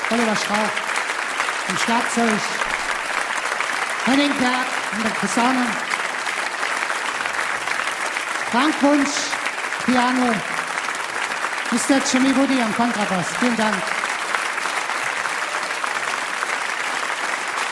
Oliver Strauch am Schlagzeug, Henning Berg an der Posaune, Frank Wunsch, Piano, Mr. Jimmy Woody am Kontrabass. Vielen Dank.